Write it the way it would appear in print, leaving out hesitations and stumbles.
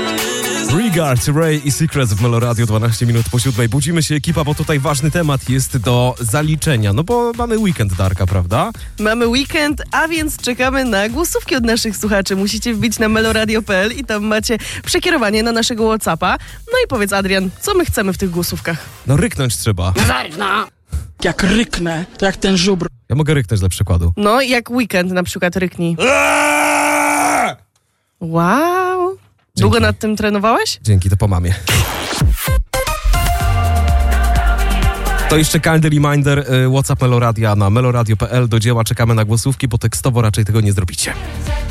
Regard, Ray i Secrets w Melo Radio, 12 minut po 7. Budzimy się, ekipa, bo tutaj ważny temat jest do zaliczenia. No bo mamy weekend, Darka, prawda? Mamy weekend, a więc czekamy na głosówki od naszych słuchaczy. Musicie wbić na meloradio.pl i tam macie przekierowanie na naszego WhatsAppa. No i powiedz, Adrian, co my chcemy w tych głosówkach? No ryknąć trzeba. Jak ryknę, to jak ten żubr. Ja mogę ryknąć dla przykładu. No, jak weekend na przykład ryknij. Wow. Długo nad tym trenowałeś? Dzięki, to po mamie. To jeszcze kalny reminder, WhatsApp Meloradia na meloradio.pl. Do dzieła, czekamy na głosówki, bo tekstowo raczej tego nie zrobicie.